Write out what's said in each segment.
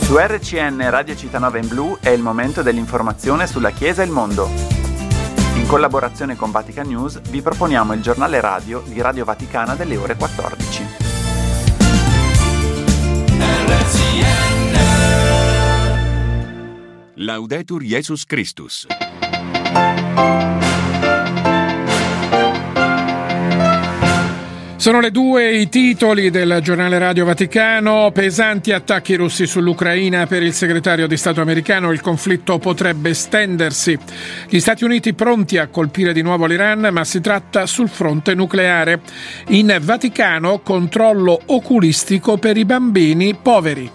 Su RCN Radio Città in Blu è il momento dell'informazione sulla Chiesa e il mondo. In collaborazione con Vatican News vi proponiamo il giornale radio di Radio Vaticana delle ore 14. Laudetur Jesus Christus. Sono le 2 i titoli del giornale Radio Vaticano. Pesanti attacchi russi sull'Ucraina. Per il segretario di Stato americano il conflitto potrebbe estendersi. Gli Stati Uniti pronti a colpire di nuovo l'Iran, ma si tratta sul fronte nucleare. In Vaticano controllo oculistico per i bambini poveri.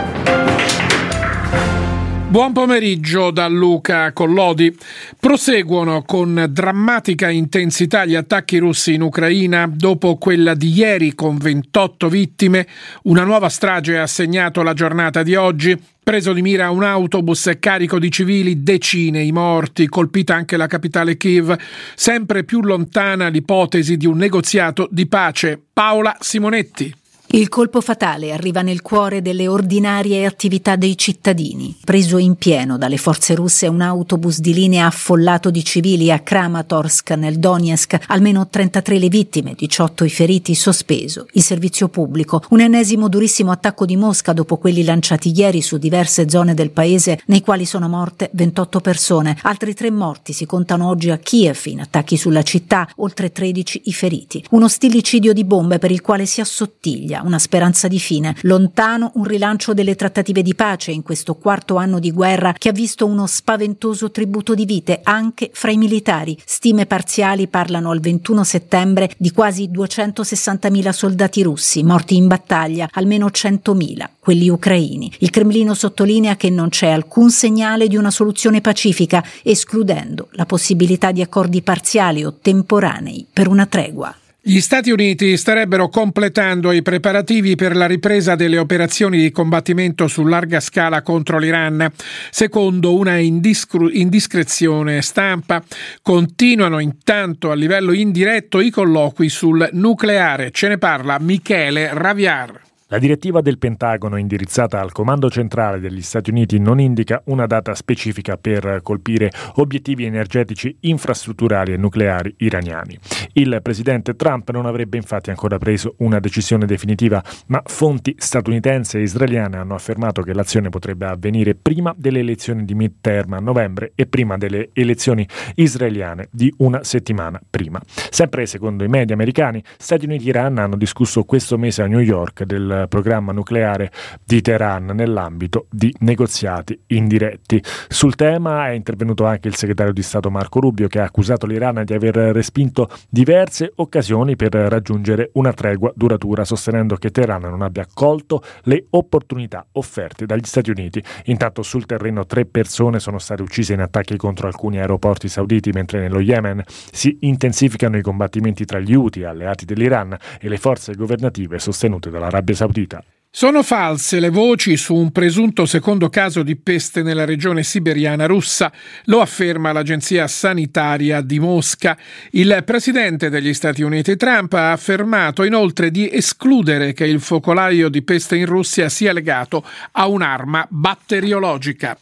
Buon pomeriggio da Luca Collodi. Proseguono con drammatica intensità gli attacchi russi in Ucraina. Dopo quella di ieri con 28 vittime, una nuova strage ha segnato la giornata di oggi. Preso di mira un autobus carico di civili, decine i morti, colpita anche la capitale Kiev. Sempre più lontana l'ipotesi di un negoziato di pace. Paola Simonetti. Il colpo fatale arriva nel cuore delle ordinarie attività dei cittadini. Preso in pieno dalle forze russe un autobus di linea affollato di civili a Kramatorsk nel Donetsk, almeno 33 le vittime, 18 i feriti, sospeso il servizio pubblico. Un ennesimo durissimo attacco di Mosca dopo quelli lanciati ieri su diverse zone del paese, nei quali sono morte 28 persone. Altri 3 morti si contano oggi a Kiev in attacchi sulla città, oltre 13 i feriti. Uno stillicidio di bombe per il quale si assottiglia una speranza di fine. Lontano un rilancio delle trattative di pace in questo quarto anno di guerra che ha visto uno spaventoso tributo di vite anche fra i militari. Stime parziali parlano al 21 settembre di quasi 260.000 soldati russi morti in battaglia, almeno 100.000 quelli ucraini. Il Cremlino sottolinea che non c'è alcun segnale di una soluzione pacifica, escludendo la possibilità di accordi parziali o temporanei per una tregua. Gli Stati Uniti starebbero completando i preparativi per la ripresa delle operazioni di combattimento su larga scala contro l'Iran. Secondo una indiscrezione stampa, continuano intanto a livello indiretto i colloqui sul nucleare. Ce ne parla Michele Raviar. La direttiva del Pentagono indirizzata al Comando Centrale degli Stati Uniti non indica una data specifica per colpire obiettivi energetici, infrastrutturali e nucleari iraniani. Il presidente Trump non avrebbe infatti ancora preso una decisione definitiva, ma fonti statunitensi e israeliane hanno affermato che l'azione potrebbe avvenire prima delle elezioni di midterm a novembre e prima delle elezioni israeliane di una settimana prima. Sempre secondo i media americani, Stati Uniti e Iran hanno discusso questo mese a New York del programma nucleare di Teheran nell'ambito di negoziati indiretti. Sul tema è intervenuto anche il segretario di Stato Marco Rubio, che ha accusato l'Iran di aver respinto diverse occasioni per raggiungere una tregua duratura, sostenendo che Teheran non abbia colto le opportunità offerte dagli Stati Uniti. Intanto sul terreno 3 persone sono state uccise in attacchi contro alcuni aeroporti sauditi, mentre nello Yemen si intensificano i combattimenti tra gli Houthi, alleati dell'Iran, e le forze governative sostenute dall'Arabia Saudita. Sono false le voci su un presunto secondo caso di peste nella regione siberiana russa, lo afferma l'agenzia sanitaria di Mosca. Il presidente degli Stati Uniti Trump ha affermato inoltre di escludere che il focolaio di peste in Russia sia legato a un'arma batteriologica.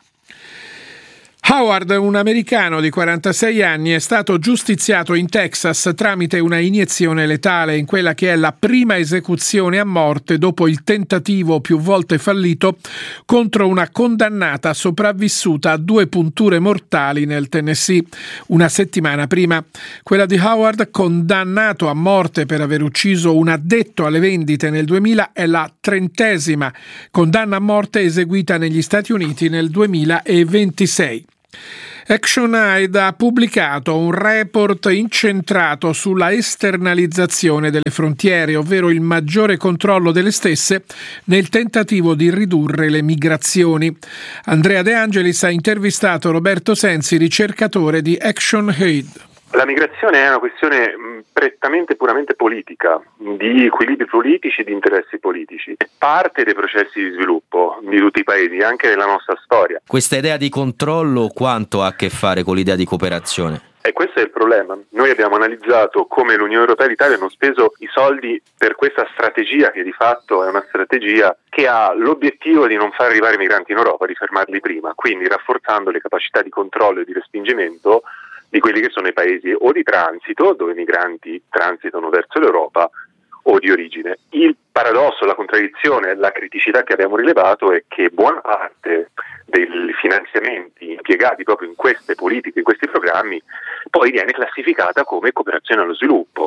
Howard, un americano di 46 anni, è stato giustiziato in Texas tramite una iniezione letale in quella che è la prima esecuzione a morte dopo il tentativo più volte fallito contro una condannata sopravvissuta a 2 punture mortali nel Tennessee una settimana prima. Quella di Howard, condannato a morte per aver ucciso un addetto alle vendite nel 2000, è la 30ª condanna a morte eseguita negli Stati Uniti nel 2026. ActionAid ha pubblicato un report incentrato sulla esternalizzazione delle frontiere, ovvero il maggiore controllo delle stesse nel tentativo di ridurre le migrazioni. Andrea De Angelis ha intervistato Roberto Sensi, ricercatore di ActionAid. La migrazione è una questione prettamente puramente politica, di equilibri politici e di interessi politici. È parte dei processi di sviluppo di tutti i paesi, anche nella nostra storia. Questa idea di controllo quanto ha a che fare con l'idea di cooperazione? E questo è il problema. Noi abbiamo analizzato come l'Unione Europea e l'Italia hanno speso i soldi per questa strategia, che di fatto è una strategia che ha l'obiettivo di non far arrivare i migranti in Europa, di fermarli prima, quindi rafforzando le capacità di controllo e di respingimento di quelli che sono i paesi o di transito, dove i migranti transitano verso l'Europa, o di origine. Il paradosso, la contraddizione, la criticità che abbiamo rilevato è che buona parte dei finanziamenti impiegati proprio in queste politiche, in questi programmi, poi viene classificata come cooperazione allo sviluppo.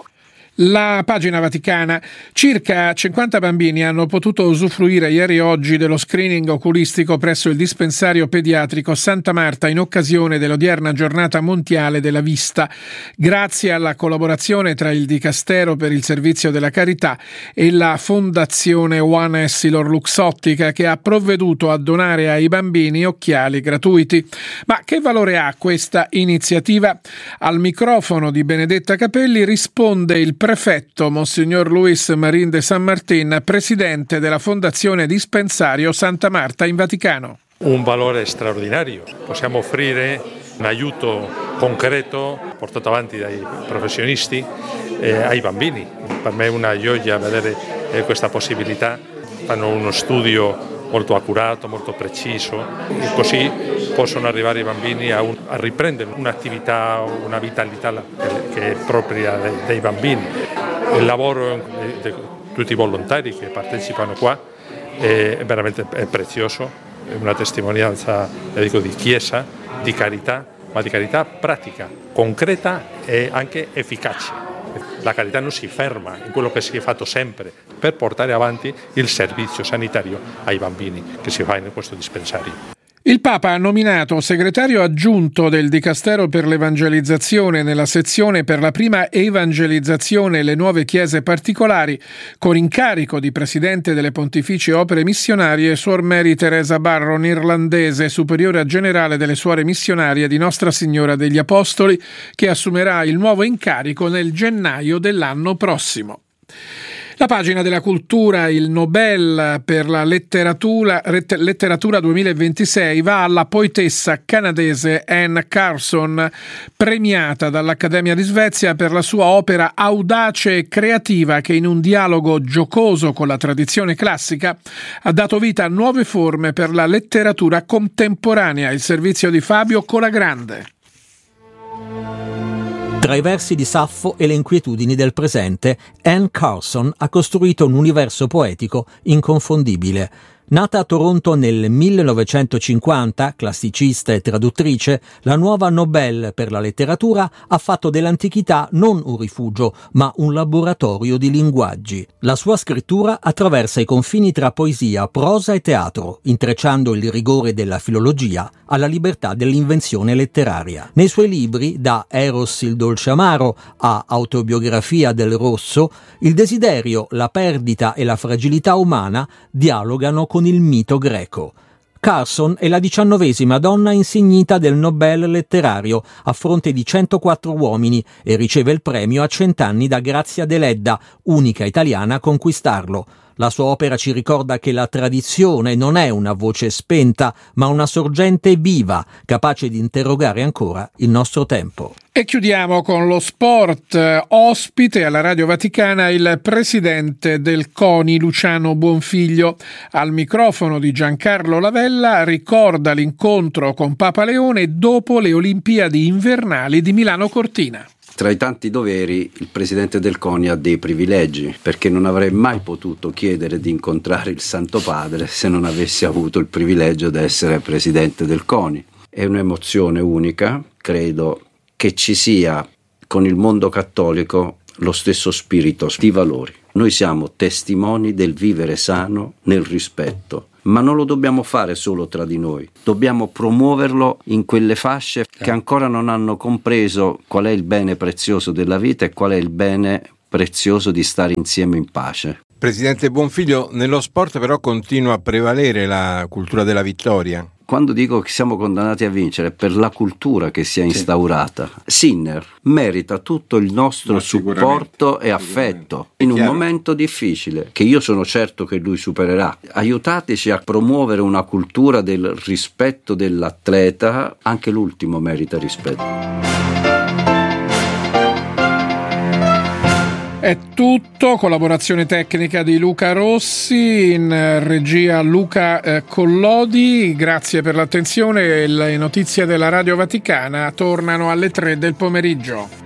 La pagina vaticana. Circa 50 bambini hanno potuto usufruire ieri e oggi dello screening oculistico presso il dispensario pediatrico Santa Marta in occasione dell'odierna giornata mondiale della vista, grazie alla collaborazione tra il Dicastero per il Servizio della Carità e la Fondazione One Essilor Luxottica, che ha provveduto a donare ai bambini occhiali gratuiti. Ma che valore ha questa iniziativa? Al microfono di Benedetta Capelli risponde il prefetto Monsignor Luis Marín de San Martín, presidente della Fondazione Dispensario Santa Marta in Vaticano. Un valore straordinario. Possiamo offrire un aiuto concreto portato avanti dai professionisti ai bambini. Per me è una gioia vedere questa possibilità. Fanno uno studio molto accurato, molto preciso, e così possono arrivare i bambini a riprendere un'attività, una vitalità che è propria dei bambini. Il lavoro di tutti i volontari che partecipano qua è veramente prezioso, è una testimonianza, dico, di Chiesa, di carità, ma di carità pratica, concreta e anche efficace. La carità non si ferma in quello che si è fatto sempre per portare avanti il servizio sanitario ai bambini che si fa in questo dispensario. Il Papa ha nominato segretario aggiunto del Dicastero per l'Evangelizzazione nella sezione per la prima evangelizzazione e le nuove chiese particolari, con incarico di presidente delle Pontificie Opere Missionarie, Suor Mary Teresa Barron, irlandese, superiore generale delle suore missionarie di Nostra Signora degli Apostoli, che assumerà il nuovo incarico nel gennaio dell'anno prossimo. La pagina della cultura, il Nobel per la letteratura 2026 va alla poetessa canadese Anne Carson, premiata dall'Accademia di Svezia per la sua opera audace e creativa che, in un dialogo giocoso con la tradizione classica, ha dato vita a nuove forme per la letteratura contemporanea. Il servizio di Fabio Colagrande. Tra i versi di Saffo e le inquietudini del presente, Anne Carson ha costruito un universo poetico inconfondibile. Nata a Toronto nel 1950, classicista e traduttrice, la nuova Nobel per la letteratura ha fatto dell'antichità non un rifugio, ma un laboratorio di linguaggi. La sua scrittura attraversa i confini tra poesia, prosa e teatro, intrecciando il rigore della filologia alla libertà dell'invenzione letteraria. Nei suoi libri, da Eros il dolce amaro a Autobiografia del rosso, il desiderio, la perdita e la fragilità umana dialogano con il mito greco. Carson è la 19ª donna insignita del Nobel letterario a fronte di 104 uomini e riceve il premio a 100 anni da Grazia Deledda, unica italiana a conquistarlo. La sua opera ci ricorda che la tradizione non è una voce spenta, ma una sorgente viva, capace di interrogare ancora il nostro tempo. E chiudiamo con lo sport. Ospite alla Radio Vaticana il presidente del CONI, Luciano Buonfiglio. Al microfono di Giancarlo Lavella ricorda l'incontro con Papa Leone dopo le Olimpiadi invernali di Milano Cortina. Tra i tanti doveri, il presidente del CONI ha dei privilegi, perché non avrei mai potuto chiedere di incontrare il Santo Padre se non avessi avuto il privilegio di essere presidente del CONI. È un'emozione unica, credo che ci sia con il mondo cattolico lo stesso spirito di valori. Noi siamo testimoni del vivere sano nel rispetto, ma non lo dobbiamo fare solo tra di noi, dobbiamo promuoverlo in quelle fasce che ancora non hanno compreso qual è il bene prezioso della vita e qual è il bene prezioso di stare insieme in pace. Presidente Buonfiglio, nello sport però continua a prevalere la cultura della vittoria. Quando dico che siamo condannati a vincere, per la cultura che si è instaurata. Sinner merita tutto il nostro supporto e affetto in un momento difficile, che io sono certo che lui supererà. Aiutateci a promuovere una cultura del rispetto dell'atleta, anche l'ultimo merita rispetto. È tutto, collaborazione tecnica di Luca Rossi, in regia Luca Collodi. Grazie per l'attenzione. Le notizie della Radio Vaticana tornano alle 3 del pomeriggio.